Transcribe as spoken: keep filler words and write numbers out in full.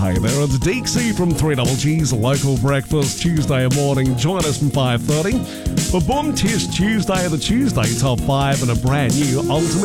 Hey there, it's Dixie from three Double G's Local Breakfast Tuesday morning. Join us from five thirty for Boom Test Tuesday, the Tuesday Top five and a brand new Ultimate